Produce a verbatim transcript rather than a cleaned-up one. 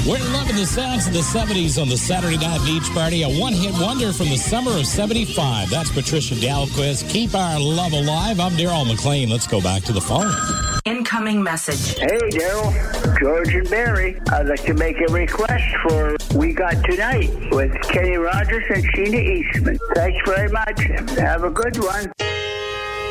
We're loving the sounds of the seventies on the Saturday Night Beach Party. A one-hit wonder from the summer of seventy-five. That's Patricia Dahlquist. Keep our love alive. I'm Daryl McLean. Let's go back to the phone. Incoming message. Hey, Daryl. George and Barry. I'd like to make a request for We Got Tonight with Kenny Rogers and Sheena Eastman. Thanks very much. Have a good one.